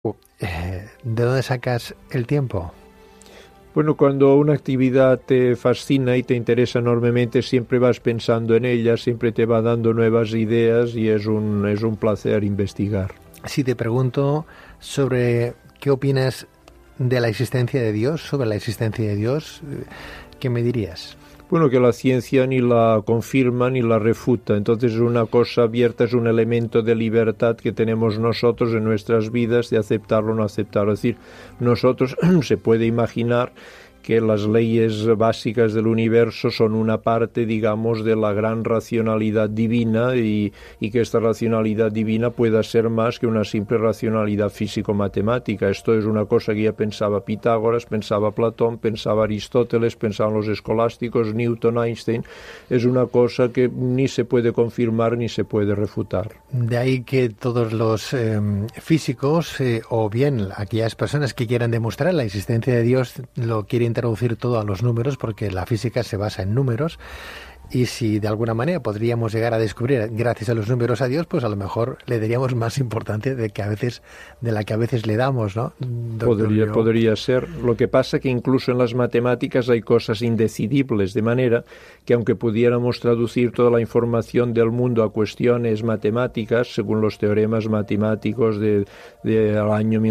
¿De dónde sacas el tiempo? Bueno, cuando una actividad te fascina y te interesa enormemente, siempre vas pensando en ella, siempre te va dando nuevas ideas y es un placer investigar. Si te pregunto sobre qué opinas de la existencia de Dios, sobre la existencia de Dios, ¿qué me dirías? Bueno, que la ciencia ni la confirma ni la refuta. Entonces es una cosa abierta, es un elemento de libertad que tenemos nosotros en nuestras vidas de aceptarlo o no aceptarlo. Es decir, nosotros se puede imaginar que las leyes básicas del universo son una parte, digamos, de la gran racionalidad divina y que esta racionalidad divina pueda ser más que una simple racionalidad físico-matemática. Esto es una cosa que ya pensaba Pitágoras, pensaba Platón, pensaba Aristóteles, pensaban los escolásticos, Newton, Einstein. Es una cosa que ni se puede confirmar ni se puede refutar. De ahí que todos los físicos o bien aquellas personas que quieran demostrar la existencia de Dios lo quieren introducir todo a los números, porque la física se basa en números, y si de alguna manera podríamos llegar a descubrir gracias a los números a Dios, pues a lo mejor le daríamos más importancia de la que a veces le damos, ¿no? Podría ser. Lo que pasa que incluso en las matemáticas hay cosas indecidibles, de manera que aunque pudiéramos traducir toda la información del mundo a cuestiones matemáticas, según los teoremas matemáticos del año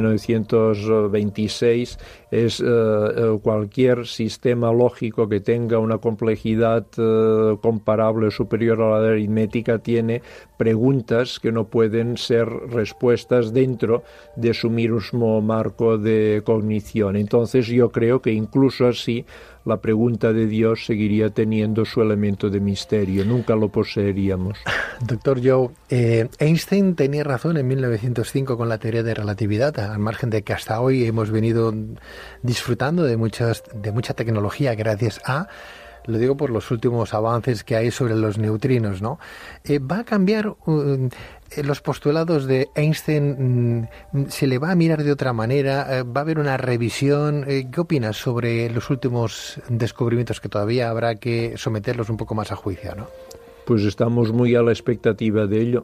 1926, es cualquier sistema lógico que tenga una complejidad comparable o superior a la aritmética tiene preguntas que no pueden ser respuestas dentro de su mismo marco de cognición. Entonces yo creo que incluso así la pregunta de Dios seguiría teniendo su elemento de misterio, nunca lo poseeríamos. Doctor Joe, Einstein tenía razón en 1905 con la teoría de relatividad, al margen de que hasta hoy hemos venido disfrutando de mucha tecnología gracias a... Lo digo por los últimos avances que hay sobre los neutrinos, ¿no? ¿Va a cambiar los postulados de Einstein? ¿Se le va a mirar de otra manera? ¿Va a haber una revisión? ¿Qué opinas sobre los últimos descubrimientos que todavía habrá que someterlos un poco más a juicio, ¿no? Pues estamos muy a la expectativa de ello,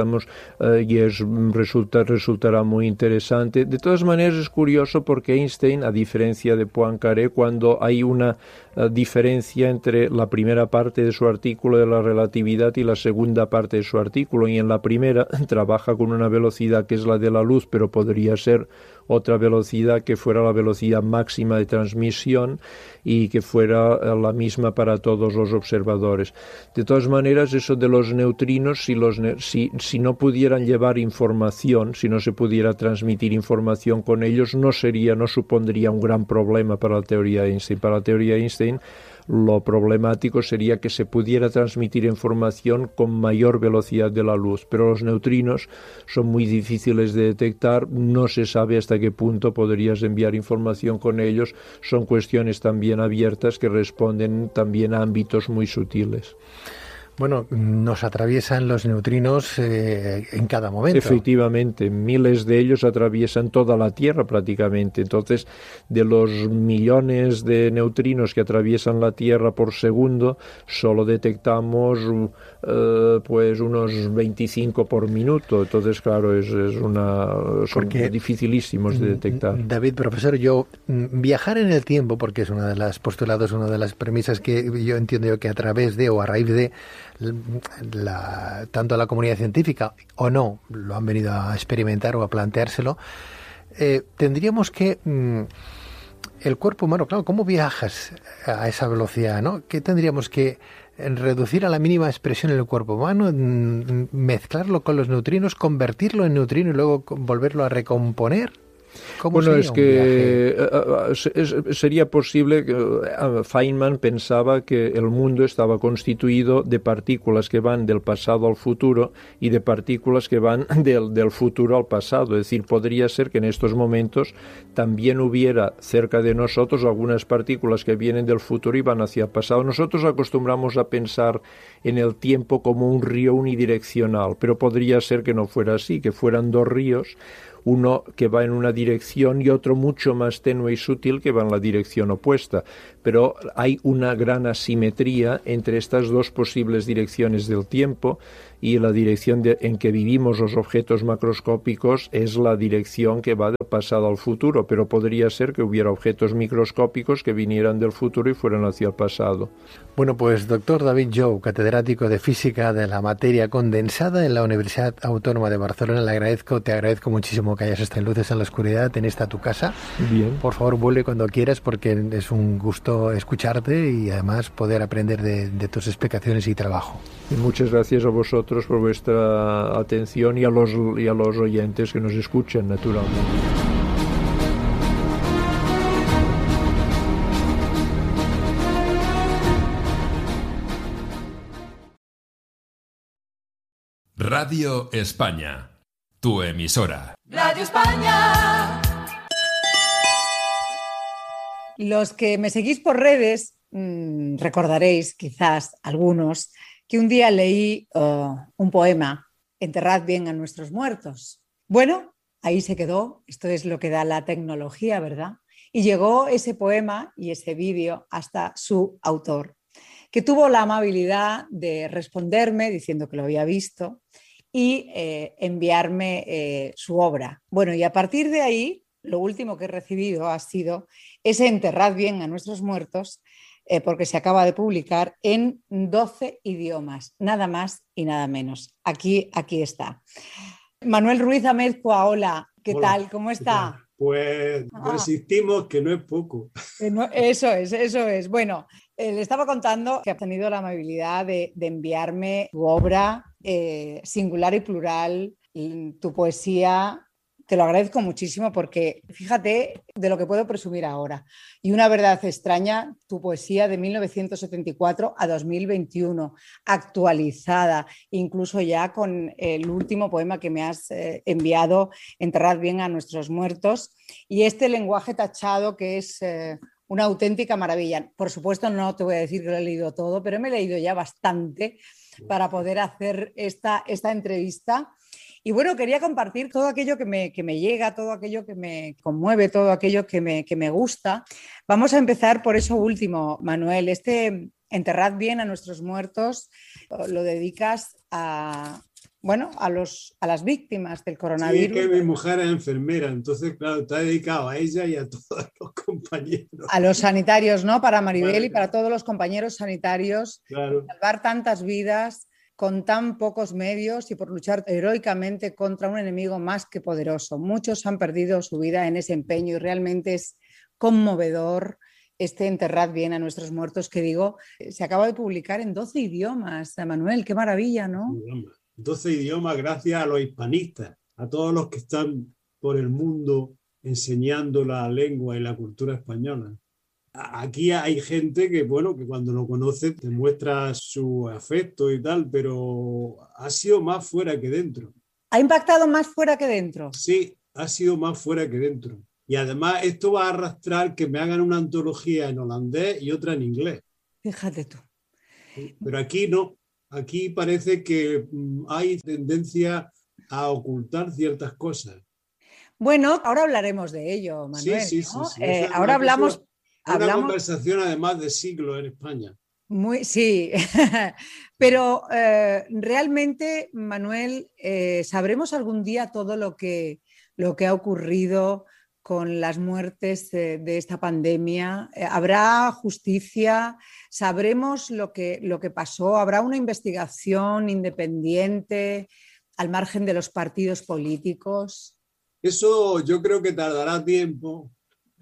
resultará muy interesante. De todas maneras es curioso porque Einstein, a diferencia de Poincaré, cuando hay una diferencia entre la primera parte de su artículo de la relatividad y la segunda parte de su artículo, y en la primera trabaja con una velocidad que es la de la luz, pero podría ser otra velocidad que fuera la velocidad máxima de transmisión y que fuera la misma para todos los observadores. De todas maneras, eso de los neutrinos, si no pudieran llevar información, si no se pudiera transmitir información con ellos, no supondría un gran problema para la teoría de Einstein. Para la teoría de Einstein, lo problemático sería que se pudiera transmitir información con mayor velocidad de la luz, pero los neutrinos son muy difíciles de detectar, no se sabe hasta qué punto podrías enviar información con ellos, son cuestiones también abiertas que responden también a ámbitos muy sutiles. Bueno, nos atraviesan los neutrinos en cada momento. Efectivamente, miles de ellos atraviesan toda la Tierra prácticamente. Entonces, de los millones de neutrinos que atraviesan la Tierra por segundo, solo detectamos pues unos 25 por minuto. Entonces, claro, son dificilísimos de detectar. David, profesor, viajar en el tiempo, porque es una de las postulados, una de las premisas que yo entiendo que a través de o a raíz de tanto la comunidad científica o no lo han venido a experimentar o a planteárselo, tendríamos que el cuerpo humano, claro, ¿cómo viajas a esa velocidad, no? ¿Qué tendríamos que reducir a la mínima expresión en el cuerpo humano, mezclarlo con los neutrinos, convertirlo en neutrino y luego volverlo a recomponer? Bueno, es que sería posible que Feynman pensaba que el mundo estaba constituido de partículas que van del pasado al futuro y de partículas que van del futuro al pasado. Es decir, podría ser que en estos momentos también hubiera cerca de nosotros algunas partículas que vienen del futuro y van hacia el pasado. Nosotros acostumbramos a pensar en el tiempo como un río unidireccional, pero podría ser que no fuera así, que fueran dos ríos, uno que va en una dirección y otro mucho más tenue y sutil que va en la dirección opuesta. Pero hay una gran asimetría entre estas dos posibles direcciones del tiempo y la dirección en que vivimos los objetos macroscópicos es la dirección que va del pasado al futuro, pero podría ser que hubiera objetos microscópicos que vinieran del futuro y fueran hacia el pasado. Bueno, pues doctor David Jou, catedrático de Física de la Materia Condensada en la Universidad Autónoma de Barcelona, te agradezco muchísimo que hayas estado en Luces en la Oscuridad, en esta tu casa. Bien. Por favor, vuelve cuando quieras porque es un gusto escucharte y además poder aprender de tus explicaciones y trabajo. Y muchas gracias a vosotros por vuestra atención y a los oyentes que nos escuchan, naturalmente. Radio España, tu emisora. Radio España. Los que me seguís por redes recordaréis, quizás algunos, que un día leí un poema, Enterrad bien a nuestros muertos. Bueno, ahí se quedó, esto es lo que da la tecnología, ¿verdad? Y llegó ese poema y ese vídeo hasta su autor, que tuvo la amabilidad de responderme diciendo que lo había visto y enviarme su obra. Bueno, y a partir de ahí, lo último que he recibido ha sido ese Enterrad bien a nuestros muertos, porque se acaba de publicar en 12 idiomas, nada más y nada menos. Aquí está. Manuel Ruiz Amezcua, hola, ¿qué tal? ¿Cómo está? Pues resistimos, que no es poco. Eso es. Bueno, le estaba contando que ha tenido la amabilidad de enviarme tu obra, singular y plural, tu poesía. Te lo agradezco muchísimo porque fíjate de lo que puedo presumir ahora. Y una verdad extraña, tu poesía de 1974 a 2021, actualizada, incluso ya con el último poema que me has enviado, Enterrad bien a nuestros muertos, y este lenguaje tachado que es una auténtica maravilla. Por supuesto, no te voy a decir que lo he leído todo, pero me he leído ya bastante para poder hacer esta entrevista. Y bueno, quería compartir todo aquello que me llega, todo aquello que me conmueve, todo aquello que me gusta. Vamos a empezar por eso último, Manuel. Enterrad bien a nuestros muertos, lo dedicas a las víctimas del coronavirus. Sí, que mi mujer es enfermera, entonces, claro, está dedicado a ella y a todos los compañeros. A los sanitarios, ¿no? Para Maribel y para todos los compañeros sanitarios. Claro. Salvar tantas vidas con tan pocos medios y por luchar heroicamente contra un enemigo más que poderoso. Muchos han perdido su vida en ese empeño y realmente es conmovedor Enterrad bien a nuestros muertos, que digo, se acaba de publicar en 12 idiomas. Manuel, qué maravilla, ¿no? 12 idiomas gracias a los hispanistas, a todos los que están por el mundo enseñando la lengua y la cultura española. Aquí hay gente que cuando lo conoce te muestra su afecto y tal, pero ha sido más fuera que dentro. ¿Ha impactado más fuera que dentro? Sí, ha sido más fuera que dentro. Y además esto va a arrastrar que me hagan una antología en holandés y otra en inglés. Fíjate tú. Pero aquí no. Aquí parece que hay tendencia a ocultar ciertas cosas. Bueno, ahora hablaremos de ello, Manuel. Sí. Ahora hablamos... Una conversación además de siglo en España. Sí, pero realmente, Manuel, ¿sabremos algún día todo lo que ha ocurrido con las muertes de esta pandemia? ¿Habrá justicia? ¿Sabremos lo que pasó? ¿Habrá una investigación independiente al margen de los partidos políticos? Eso yo creo que tardará tiempo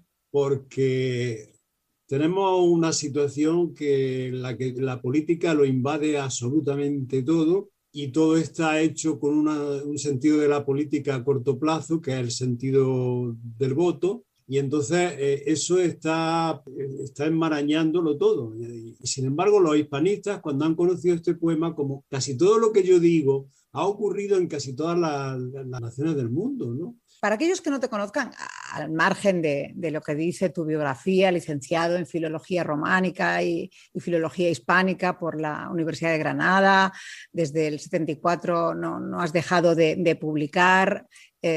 porque tenemos una situación en la que la política lo invade absolutamente todo y todo está hecho con un sentido de la política a corto plazo, que es el sentido del voto, y entonces eso está enmarañados todo. Y sin embargo, los hispanistas, cuando han conocido este poema, como casi todo lo que yo digo, ha ocurrido en casi todas las naciones del mundo, ¿no? Para aquellos que no te conozcan, al margen de lo que dice tu biografía, licenciado en Filología Románica y Filología Hispánica por la Universidad de Granada, desde el 74 no has dejado de publicar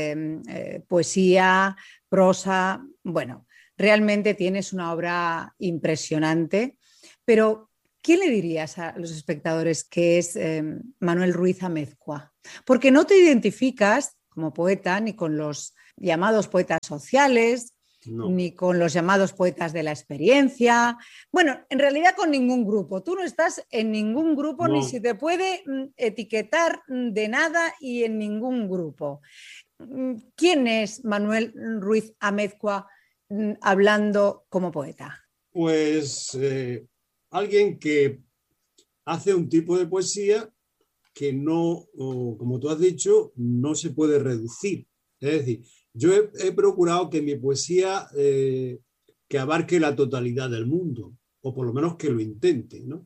poesía, prosa. Bueno, realmente tienes una obra impresionante, pero ¿Qué le dirías a los espectadores que es Manuel Ruiz Amezcua? Porque no te identificas como poeta ni con los llamados poetas sociales, No. ni con los llamados poetas de la experiencia. Bueno, en realidad con ningún grupo. Tú no estás en ningún grupo, No. ni se te puede etiquetar de nada y en ningún grupo. ¿Quién es Manuel Ruiz Amezcua hablando como poeta? Pues alguien que hace un tipo de poesía que no, como tú has dicho, no se puede reducir. Es decir, yo he procurado que mi poesía que abarque la totalidad del mundo, o por lo menos que lo intente, ¿no?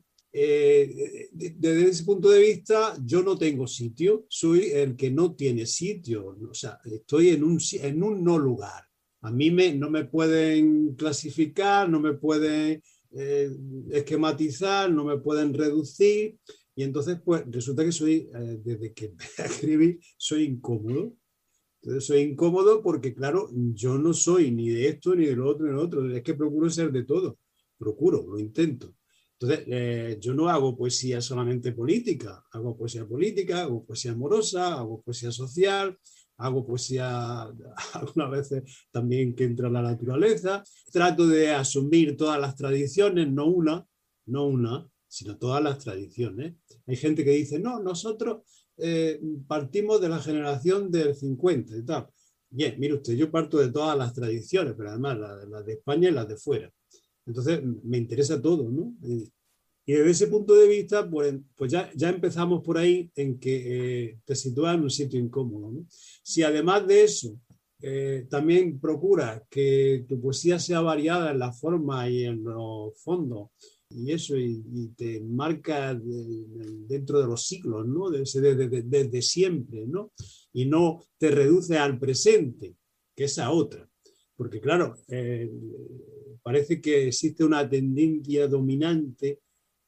Desde ese punto de vista, yo no tengo sitio, soy el que no tiene sitio, o sea, estoy en un no lugar. A mí no me pueden clasificar, no me pueden esquematizar, no me pueden reducir, y entonces pues resulta que soy, desde que empecé a escribir, soy incómodo. Entonces soy incómodo porque, claro, yo no soy ni de esto, ni de lo otro, ni de lo otro. Es que procuro ser de todo. Procuro, lo intento. Entonces, yo no hago poesía solamente política. Hago poesía política, hago poesía amorosa, hago poesía social, hago poesía algunas veces también que entra la naturaleza. Trato de asumir todas las tradiciones, no una, sino todas las tradiciones. Hay gente que dice, no, nosotros partimos de la generación del 50 y tal. Bien, mire usted, yo parto de todas las tradiciones, pero además las de España y las de fuera. Entonces me interesa todo, ¿no? Y desde ese punto de vista, pues ya empezamos por ahí en que te sitúas en un sitio incómodo, ¿no? Si además de eso también procuras que tu poesía sea variada en la forma y en los fondos, y eso, y te marca dentro de los siglos, ¿no? Desde siempre, ¿no? Y no te reduce al presente, que es a otra. Porque claro, parece que existe una tendencia dominante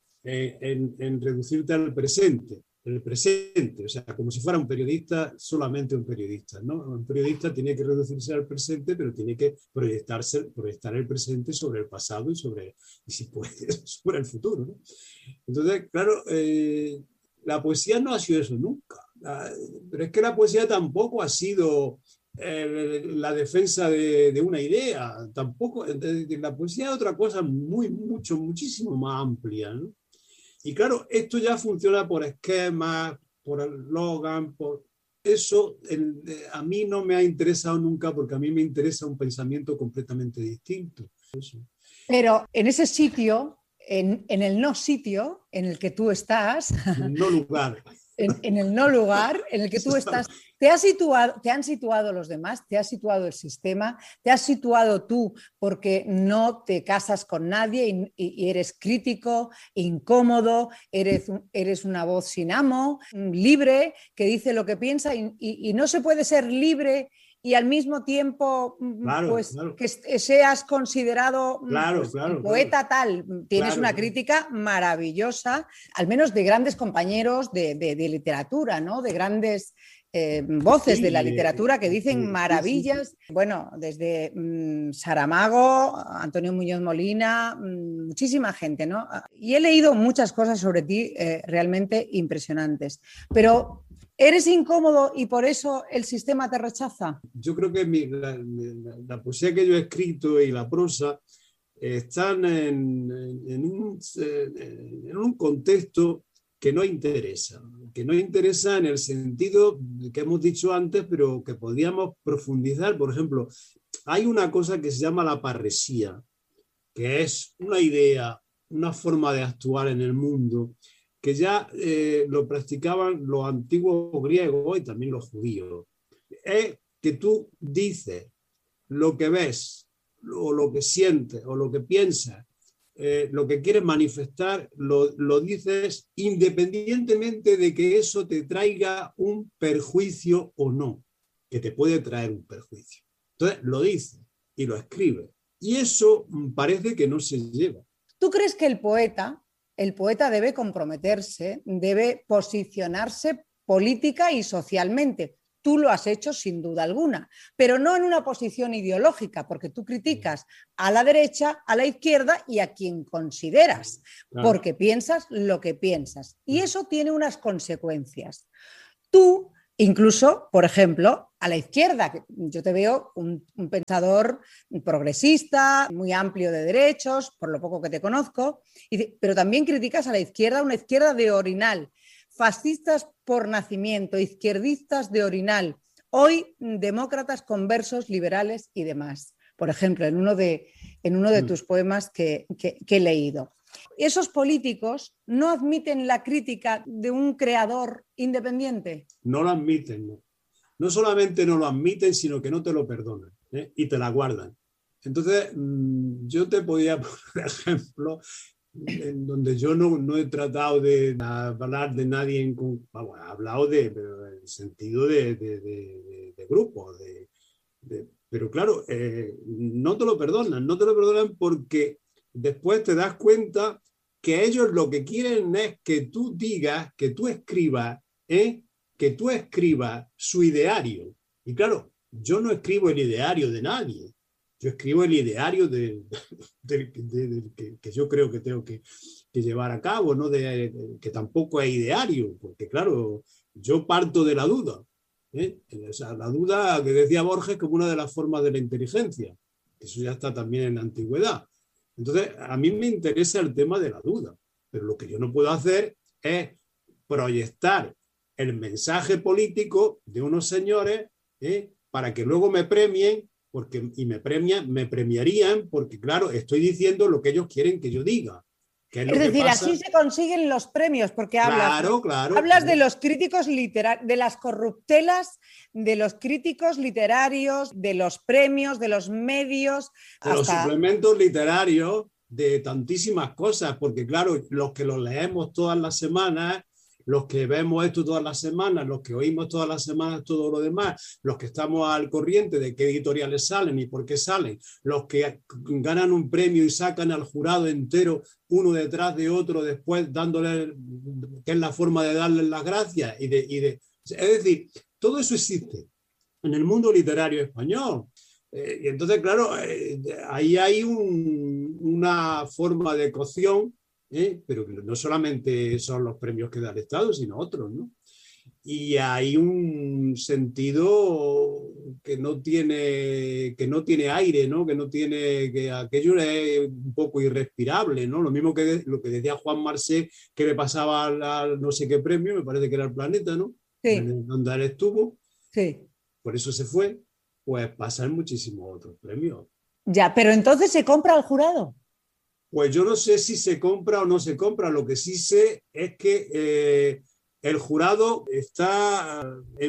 en reducirte al presente, el presente, o sea, como si fuera un periodista, solamente un periodista, ¿no? Un periodista tiene que reducirse al presente, pero tiene que proyectar el presente sobre el pasado y si puede, sobre el futuro, ¿no? Entonces, claro, la poesía no ha sido eso nunca, pero es que la poesía tampoco ha sido la defensa de una idea, tampoco, la poesía es otra cosa muchísimo más amplia, ¿no? Y claro, esto ya funciona por esquemas, por eslogan, por eso a mí no me ha interesado nunca porque a mí me interesa un pensamiento completamente distinto. Eso. Pero en ese sitio, en el no sitio en el que tú estás, No lugar. En el no lugar en el que tú estás, te han situado los demás, te ha situado el sistema, te has situado tú porque no te casas con nadie y eres crítico, incómodo, eres una voz sin amo, libre, que dice lo que piensa y no se puede ser libre y al mismo tiempo claro. Que seas considerado el poeta tal. Tienes una crítica maravillosa, al menos de grandes compañeros de literatura, ¿no? De grandes voces de la literatura que dicen maravillas. Sí. Bueno, desde Saramago, Antonio Muñoz Molina, muchísima gente, ¿no? Y he leído muchas cosas sobre ti realmente impresionantes. Pero ¿eres incómodo y por eso el sistema te rechaza? Yo creo que la poesía que yo he escrito y la prosa están en un contexto que no interesa en el sentido que hemos dicho antes, pero que podríamos profundizar. Por ejemplo, hay una cosa que se llama la parresía, que es una idea, una forma de actuar en el mundo, que ya lo practicaban los antiguos griegos y también los judíos. Es que tú dices lo que ves, o lo que sientes, o lo que piensas, lo que quieres manifestar, lo dices independientemente de que eso te traiga un perjuicio o no, que te puede traer un perjuicio. Entonces lo dices y lo escribes. Y eso parece que no se lleva. ¿Tú crees que el poeta debe comprometerse, debe posicionarse política y socialmente? tú lo has hecho sin duda alguna, pero no en una posición ideológica, porque tú criticas a la derecha, a la izquierda y a quien consideras, porque piensas lo que piensas. Y eso tiene unas consecuencias. Tú, incluso, por ejemplo, a la izquierda, yo te veo un pensador progresista, muy amplio de derechos, por lo poco que te conozco, pero también criticas a la izquierda, una izquierda de orinal, fascistas por nacimiento, izquierdistas de orinal, hoy demócratas conversos, liberales y demás. Por ejemplo, en uno de tus poemas que he leído. ¿Esos políticos no admiten la crítica de un creador independiente? No lo admiten, no. No solamente no lo admiten, sino que no te lo perdonan, ¿eh? Y te la guardan. Entonces, yo te podía, por ejemplo, en donde yo no he tratado de hablar de nadie, bueno, he hablado en el sentido de grupo, pero claro, no te lo perdonan porque después te das cuenta que ellos lo que quieren es que tú digas, que tú escribas su ideario. Y claro, yo no escribo el ideario de nadie, yo escribo el ideario que yo creo que tengo que llevar a cabo, ¿no? Que tampoco es ideario, porque claro, yo parto de la duda. O sea, la duda que decía Borges como una de las formas de la inteligencia. Eso ya está también en la antigüedad. Entonces, a mí me interesa el tema de la duda, pero lo que yo no puedo hacer es proyectar el mensaje político de unos señores para que luego me premien, me premiarían porque, claro, estoy diciendo lo que ellos quieren que yo diga. Es decir, así se consiguen los premios, porque hablas de los críticos literarios, de las corruptelas, de los críticos literarios, de los premios, de los medios. De los suplementos literarios, de tantísimas cosas, porque claro, los que los leemos todas las semanas, los que vemos esto todas las semanas, los que oímos todas las semanas todo lo demás, los que estamos al corriente de qué editoriales salen y por qué salen, los que ganan un premio y sacan al jurado entero uno detrás de otro, después dándole, que es la forma de darles las gracias. Es decir, todo eso existe en el mundo literario español. Y entonces, claro, ahí hay una forma de cocción, pero que no solamente son los premios que da el Estado, sino otros, ¿no? Y hay un sentido que no tiene aire, ¿no? Que aquello es un poco irrespirable, ¿no? Lo mismo que lo que decía Juan Marsé, que le pasaba al no sé qué premio, me parece que era el Planeta, ¿no? Sí. Donde él estuvo. Sí. Por eso se fue. Pues pasan muchísimos otros premios. Ya, pero entonces ¿se compra al jurado? Pues yo no sé si se compra o no se compra. Lo que sí sé es que el jurado está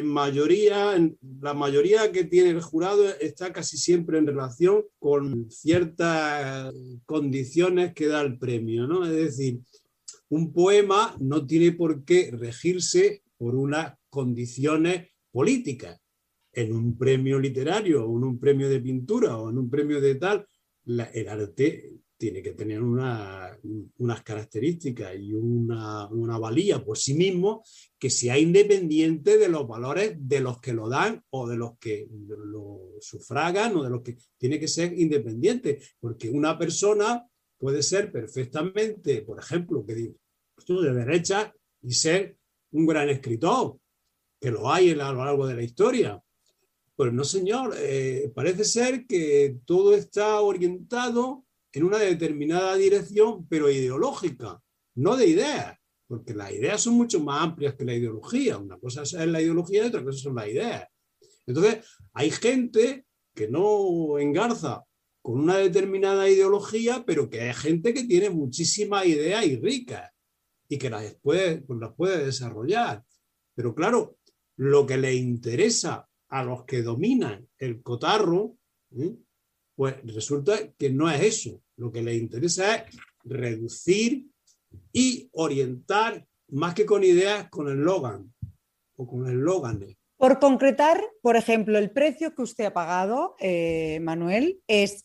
la mayoría que tiene el jurado está casi siempre en relación con ciertas condiciones que da el premio, ¿no? Es decir, un poema no tiene por qué regirse por unas condiciones políticas. En un premio literario o en un premio de pintura o en un premio de tal, el arte tiene que tener unas características y una valía por sí mismo que sea independiente de los valores de los que lo dan o de los que lo sufragan o de los que tiene que ser independiente, porque una persona puede ser perfectamente, por ejemplo, de derecha y ser un gran escritor, que lo hay a lo largo de la historia. Pues no, señor, parece ser que todo está orientado en una determinada dirección, pero ideológica, no de ideas, porque las ideas son mucho más amplias que la ideología. Una cosa es la ideología y otra cosa son las ideas. Entonces, hay gente que no engarza con una determinada ideología, pero que hay gente que tiene muchísimas ideas y ricas y que las puede desarrollar. Pero claro, lo que le interesa a los que dominan el cotarro, pues resulta que no es eso. Lo que les interesa es reducir y orientar, más que con ideas, con el eslogan o con eslóganes. Por concretar, por ejemplo, el precio que usted ha pagado, Manuel, es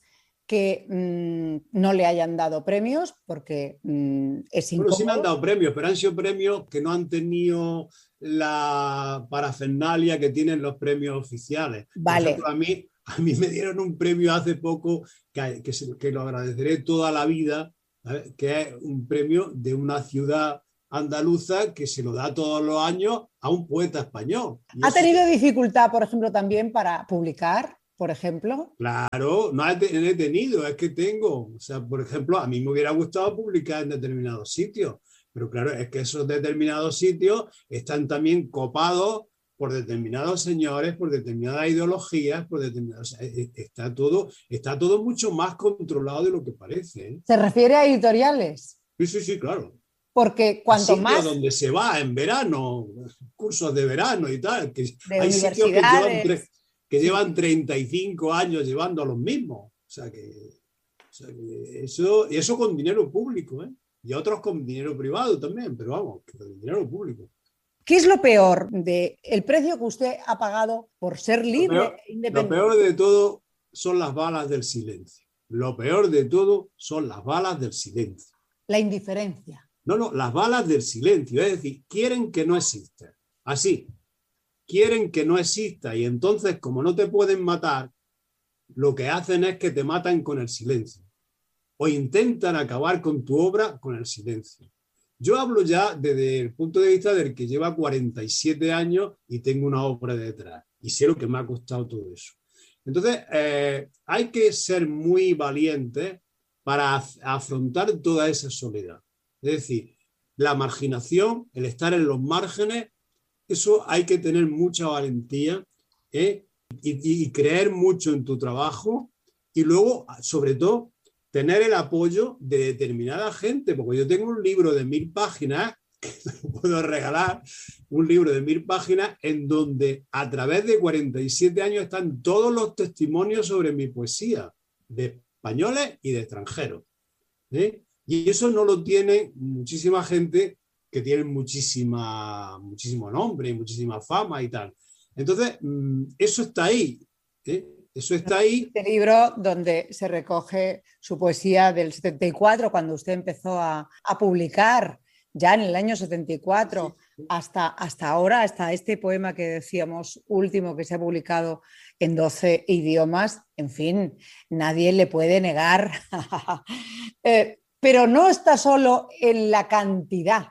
que no le hayan dado premios porque es incómodo. Bueno, sí me han dado premios, pero han sido premios que no han tenido la parafernalia que tienen los premios oficiales. Vale. Por ejemplo, a mí me dieron un premio hace poco que lo agradeceré toda la vida, ¿sabes? Que es un premio de una ciudad andaluza que se lo da todos los años a un poeta español. ¿Ha tenido dificultad, por ejemplo, también para publicar, por ejemplo? Claro, no he tenido, es que tengo. O sea, por ejemplo, a mí me hubiera gustado publicar en determinados sitios, pero claro, es que esos determinados sitios están también copados por determinados señores, por determinadas ideologías, por determinados, o sea, está todo mucho más controlado de lo que parece, ¿eh? ¿Se refiere a editoriales? Sí, claro. Porque cuanto más... donde se va en verano, cursos de verano y tal, que de hay sitios que llevan 35 años llevando a los mismos. O sea que eso con dinero público, ¿eh? Y otros con dinero privado también, pero vamos, con dinero público. ¿Qué es lo peor del precio que usted ha pagado por ser libre e independiente? Lo peor de todo son las balas del silencio. Lo peor de todo son las balas del silencio. La indiferencia. No, las balas del silencio. Es decir, quieren que no exista. Así. Quieren que no exista y entonces, como no te pueden matar, lo que hacen es que te matan con el silencio. O intentan acabar con tu obra con el silencio. Yo hablo ya desde el punto de vista del que lleva 47 años y tengo una obra detrás. Y sé lo que me ha costado todo eso. Entonces, hay que ser muy valientes para afrontar toda esa soledad. Es decir, la marginación, el estar en los márgenes, eso hay que tener mucha valentía, y creer mucho en tu trabajo y luego, sobre todo, tener el apoyo de determinada gente, porque yo tengo un libro de 1000 páginas, que te puedo regalar, un libro de 1000 páginas en donde a través de 47 años están todos los testimonios sobre mi poesía, de españoles y de extranjeros, ¿eh? Y eso no lo tiene muchísima gente que tienen muchísimo nombre y muchísima fama y tal. Entonces, eso está ahí, ¿eh? Eso está ahí. Este libro donde se recoge su poesía del 74, cuando usted empezó a publicar, ya en el año 74, sí. hasta ahora, hasta este poema que decíamos último, que se ha publicado en 12 idiomas, en fin, nadie le puede negar. Pero no está solo en la cantidad.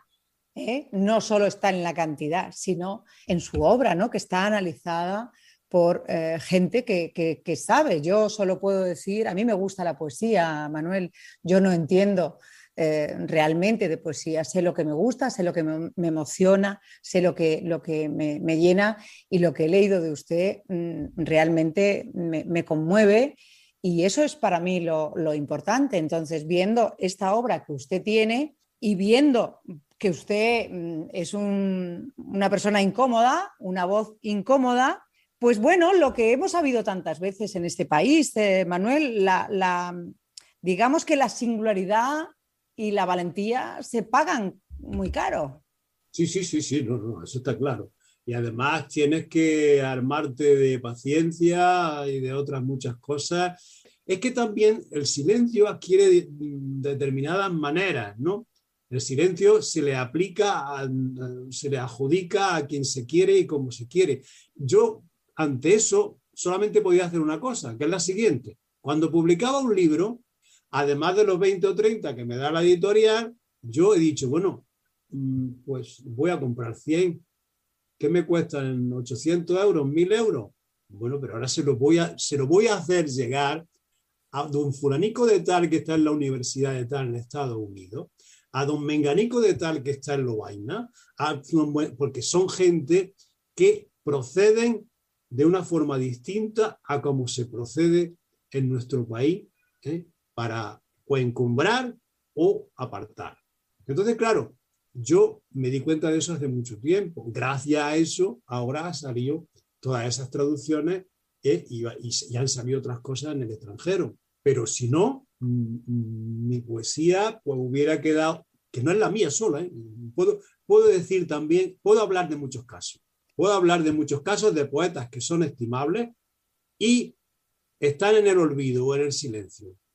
No solo está en la cantidad, sino en su obra, ¿no? Que está analizada por gente que sabe. Yo solo puedo decir, a mí me gusta la poesía, Manuel, yo no entiendo realmente de poesía, sé lo que me gusta, sé lo que me emociona, sé lo que me llena, y lo que he leído de usted realmente me conmueve, y eso es para mí lo importante. Entonces, viendo esta obra que usted tiene y viendo que usted es una persona incómoda, una voz incómoda, pues bueno, lo que hemos sabido tantas veces en este país, Manuel, digamos que la singularidad y la valentía se pagan muy caro. Sí, no, eso está claro. Y además tienes que armarte de paciencia y de otras muchas cosas. Es que también el silencio adquiere determinadas maneras, ¿no? El silencio se le aplica, se le adjudica a quien se quiere y como se quiere. Yo, ante eso, solamente podía hacer una cosa, que es la siguiente. Cuando publicaba un libro, además de los 20 o 30 que me da la editorial, yo he dicho, bueno, pues voy a comprar 100. ¿Qué me cuestan? 800 euros, 1000 euros. Bueno, pero ahora se lo voy a hacer llegar a don fulanico de tal que está en la universidad de tal en Estados Unidos, a don menganico de tal que está en Lovaina, porque son gente que proceden de una forma distinta a como se procede en nuestro país, para o encumbrar o apartar. Entonces, claro, yo me di cuenta de eso hace mucho tiempo. Gracias a eso, ahora han salido todas esas traducciones, y han salido otras cosas en el extranjero. Pero si no, mi poesía pues hubiera quedado, que no es la mía sola, puedo decir también, puedo hablar de muchos casos. Puedo hablar de muchos casos de poetas que son estimables y están en el olvido o en el silencio.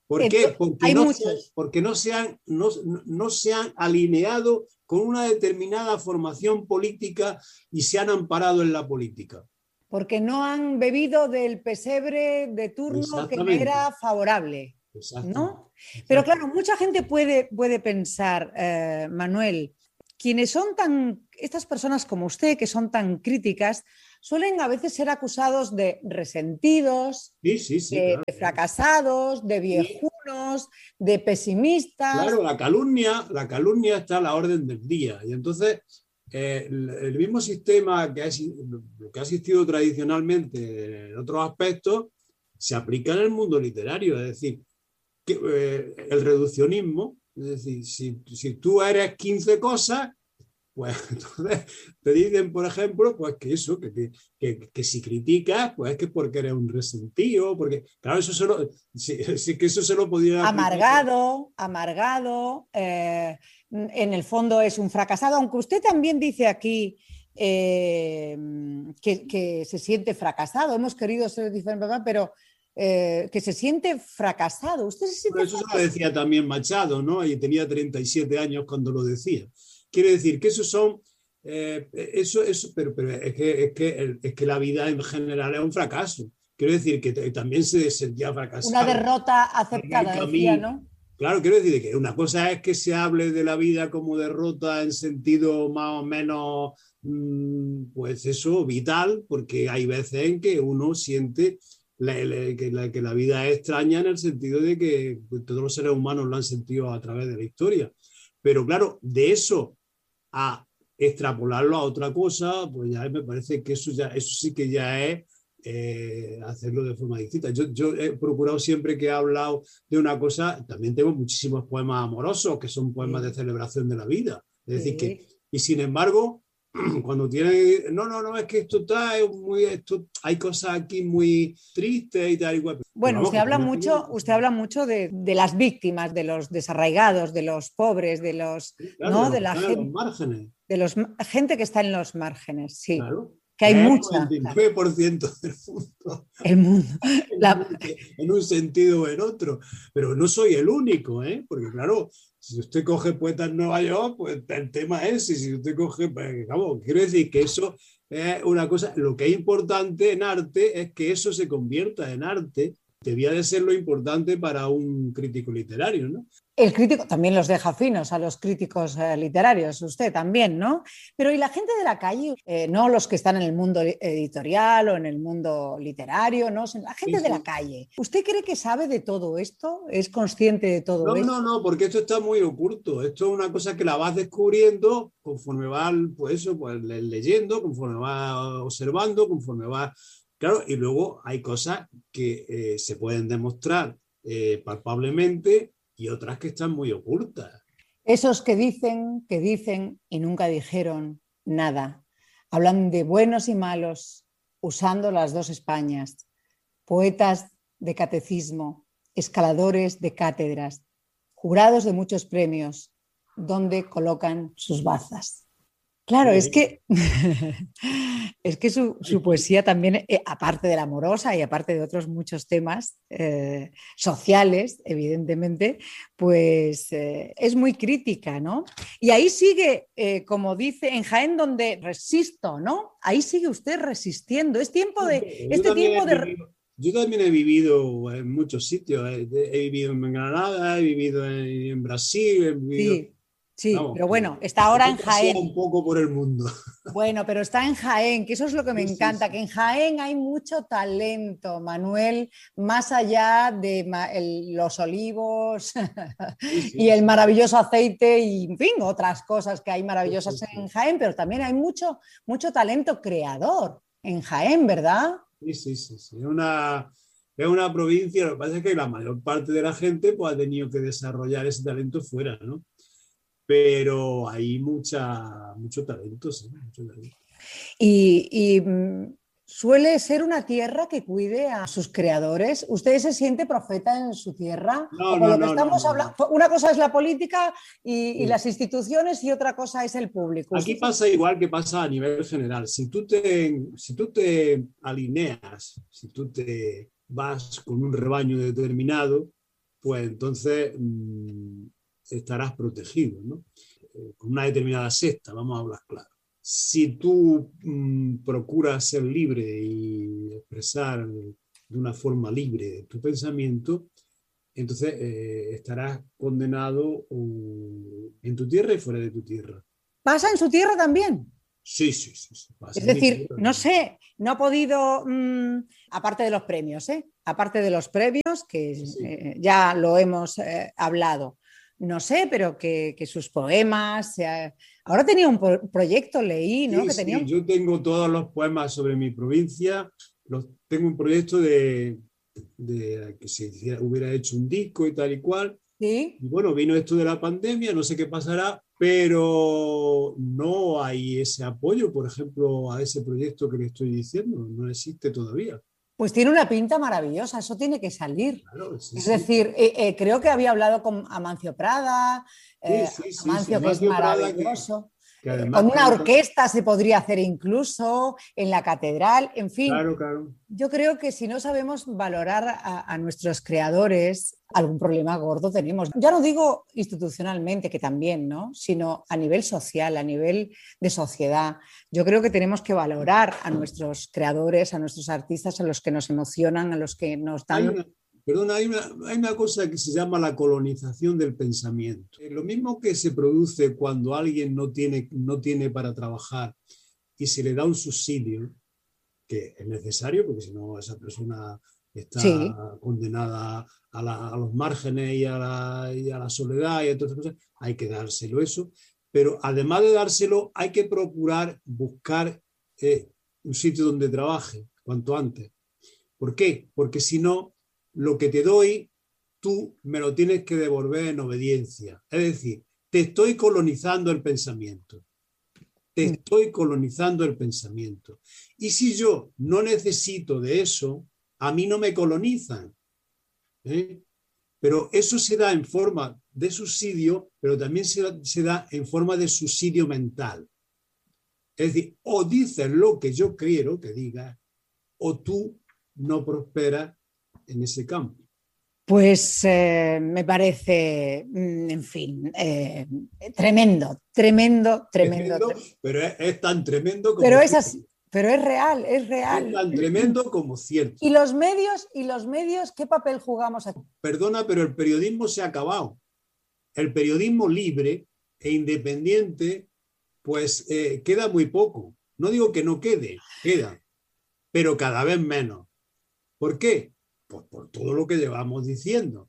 ¿Por qué? Muchos. Porque no se han alineado con una determinada formación política y se han amparado en la política. Porque no han bebido del pesebre de turno que era favorable, ¿no? Pero claro, mucha gente puede pensar, Manuel, quienes son estas personas como usted, que son tan críticas, suelen a veces ser acusados de resentidos, claro. de fracasados, de viejunos, de pesimistas. Claro, la calumnia está a la orden del día. Y entonces, el mismo sistema que ha existido tradicionalmente en otros aspectos, se aplica en el mundo literario. Es decir, el reduccionismo, es decir, si tú eres 15 cosas, pues entonces te dicen, por ejemplo, pues que si criticas, pues es que porque eres un resentido, porque, claro, eso que eso se lo podía amargado, en el fondo es un fracasado, aunque usted también dice aquí que se siente fracasado, hemos querido ser diferentes, pero que se siente fracasado. ¿Usted se siente eso se lo decía también Machado, ¿no? Y tenía 37 años cuando lo decía. Quiere decir que esos son, pero es que la vida en general es un fracaso. Quiero decir que también se sentía fracasado. Una derrota aceptada, decía, ¿no? Claro, quiero decir que una cosa es que se hable de la vida como derrota en sentido más o menos, pues eso, vital, porque hay veces en que uno siente que la vida es extraña en el sentido de que todos los seres humanos lo han sentido a través de la historia. Pero claro, de eso a extrapolarlo a otra cosa, pues ya me parece que eso sí que ya es hacerlo de forma distinta. Yo he procurado siempre que he hablado de una cosa, también tengo muchísimos poemas amorosos que son poemas de celebración de la vida. Es decir, que, y sin embargo, cuando tienen, no, es que esto hay cosas aquí muy tristes y tal igual. Bueno, usted habla mucho de las víctimas, de los desarraigados, de los pobres, de los, claro, ¿no? de la gente, los márgenes. De la gente que está en los márgenes, sí. Claro. Que hay mucha. El 99% del mundo. En un sentido o en otro. Pero no soy el único, ¿eh? Porque claro, si usted coge poetas en Nueva York, pues el tema es, y si usted coge, pues, quiero decir que eso es una cosa, lo que es importante en arte es que eso se convierta en arte. Debía de ser lo importante para un crítico literario, ¿no? El crítico también los deja finos a los críticos literarios, usted también, ¿no? Pero ¿y la gente de la calle? No los que están en el mundo editorial o en el mundo literario, ¿no? La gente de la calle. ¿Usted cree que sabe de todo esto? ¿Es consciente de todo esto? No, porque esto está muy oculto. Esto es una cosa que la vas descubriendo conforme vas, pues leyendo, conforme vas observando, conforme vas... Claro, y luego hay cosas que se pueden demostrar palpablemente y otras que están muy ocultas. Esos que dicen y nunca dijeron nada. Hablan de buenos y malos, usando las dos Españas. Poetas de catecismo, escaladores de cátedras, jurados de muchos premios, donde colocan sus bazas. Claro, es que su poesía también, aparte de la amorosa y aparte de otros muchos temas sociales, evidentemente, pues es muy crítica, ¿no? Y ahí sigue, como dice, en Jaén donde resisto, ¿no? Ahí sigue usted resistiendo. Es tiempo de... Yo también he vivido en muchos sitios. He vivido en Granada, he vivido en Brasil, he vivido... Sí. Sí, vamos, pero bueno, está ahora en Jaén. Un poco por el mundo. Bueno, pero está en Jaén, que eso es lo que me encanta, que en Jaén hay mucho talento, Manuel, más allá de los olivos y el maravilloso aceite y, en fin, otras cosas que hay maravillosas en Jaén, pero también hay mucho talento creador en Jaén, ¿verdad? Sí. Es una provincia, lo que pasa es que la mayor parte de la gente pues, ha tenido que desarrollar ese talento fuera, ¿no? Pero hay mucho talento, sí, mucho talento. Y suele ser una tierra que cuide a sus creadores. ¿Usted se siente profeta en su tierra? No. Una cosa es la política y las instituciones y otra cosa es el público. Aquí pasa igual que pasa a nivel general. Si tú te alineas, si tú te vas con un rebaño determinado, pues entonces estarás protegido, ¿no? Con una determinada secta, vamos a hablar claro. Si tú procuras ser libre y expresar de una forma libre tu pensamiento, entonces estarás condenado en tu tierra y fuera de tu tierra. ¿Pasa en su tierra también? Sí, pasa es decir, no sé, no ha podido, aparte de los premios, aparte de los premios, que sí. Ya lo hemos hablado, no sé, pero que sus poemas... Ahora tenía un proyecto, leí, ¿no? Sí, que tenía... yo tengo todos los poemas sobre mi provincia, tengo un proyecto de que se hubiera hecho un disco y tal y cual. ¿Sí? Y bueno, vino esto de la pandemia, no sé qué pasará, pero no hay ese apoyo, por ejemplo, a ese proyecto que le estoy diciendo, no existe todavía. Pues tiene una pinta maravillosa, eso tiene que salir. Claro, sí, es decir, creo que había hablado con Amancio Prada, Amancio, que es maravilloso. Que con una orquesta se podría hacer incluso en la catedral, en fin. Claro. Yo creo que si no sabemos valorar a nuestros creadores, algún problema gordo tenemos. Ya no digo institucionalmente, que también, ¿no? Sino a nivel social, a nivel de sociedad. Yo creo que tenemos que valorar a nuestros creadores, a nuestros artistas, a los que nos emocionan, a los que nos dan... Hay una cosa que se llama la colonización del pensamiento. Lo mismo que se produce cuando alguien no tiene para trabajar y se le da un subsidio, que es necesario porque si no esa persona está condenada a los márgenes y a la soledad y a todas esas cosas, hay que dárselo eso. Pero además de dárselo, hay que procurar buscar un sitio donde trabaje cuanto antes. ¿Por qué? Porque si no, lo que te doy, tú me lo tienes que devolver en obediencia. Es decir, te estoy colonizando el pensamiento. Y si yo no necesito de eso, a mí no me colonizan. Pero eso se da en forma de subsidio, pero también se da en forma de subsidio mental. Es decir, o dices lo que yo quiero que digas, o tú no prosperas en ese campo. Pues me parece, en fin, tremendo. Pero es tan tremendo como... Pero es así, pero es real. Es tan tremendo como cierto. ¿Y los medios, qué papel jugamos aquí? Perdona, pero el periodismo se ha acabado. El periodismo libre e independiente, pues queda muy poco. No digo que no queda, pero cada vez menos. ¿Por qué? Pues por todo lo que llevamos diciendo.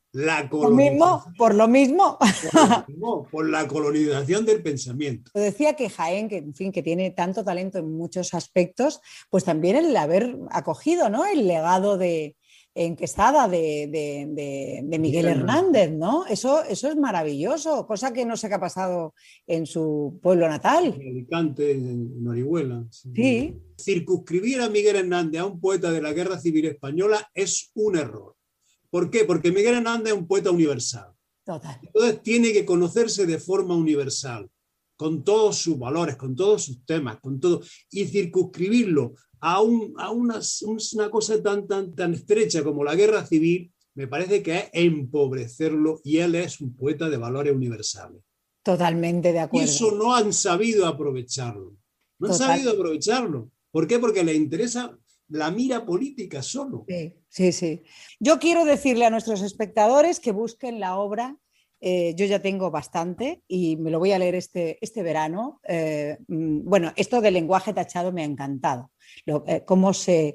Por lo mismo. Por la colonización del pensamiento. Decía que Jaén, que tiene tanto talento en muchos aspectos, pues también el haber acogido, ¿no?, el legado en Quesada de Miguel Hernández, ¿no? Eso es maravilloso, cosa que no sé qué ha pasado en su pueblo natal. En Alicante, en Orihuela. Sí. Circunscribir a Miguel Hernández a un poeta de la Guerra Civil Española es un error. ¿Por qué? Porque Miguel Hernández es un poeta universal. Total. Entonces tiene que conocerse de forma universal, con todos sus valores, con todos sus temas, con todo, y circunscribirlo a una cosa tan estrecha como la guerra civil, me parece que es empobrecerlo, y él es un poeta de valores universales. Totalmente de acuerdo. Y eso no han sabido aprovecharlo. ¿Por qué? Porque les interesa la mira política solo. Sí. Yo quiero decirle a nuestros espectadores que busquen la obra. Yo ya tengo bastante y me lo voy a leer este verano. Bueno, esto del lenguaje tachado me ha encantado. Cómo se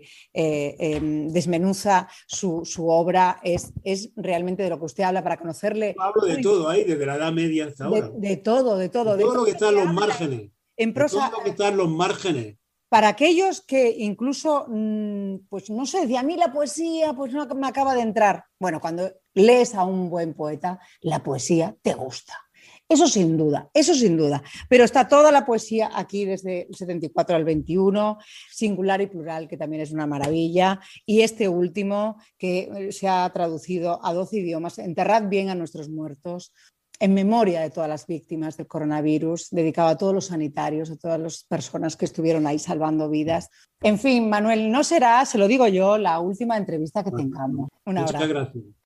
desmenuza su obra es realmente de lo que usted habla para conocerle. Hablo de todo ahí, desde la Edad Media hasta ahora. De todo. De todo lo que está en los márgenes. En prosa, de todo lo que está en los márgenes. Para aquellos que incluso, pues no sé, de a mí la poesía pues no me acaba de entrar. Bueno, cuando lees a un buen poeta, la poesía te gusta. Eso sin duda. Pero está toda la poesía aquí desde el 74 al 21, singular y plural, que también es una maravilla. Y este último, que se ha traducido a 12 idiomas, Enterrad bien a nuestros muertos, en memoria de todas las víctimas del coronavirus, dedicado a todos los sanitarios, a todas las personas que estuvieron ahí salvando vidas. En fin, Manuel, no será, se lo digo yo, la última entrevista que tengamos. Un abrazo. Muchas gracias.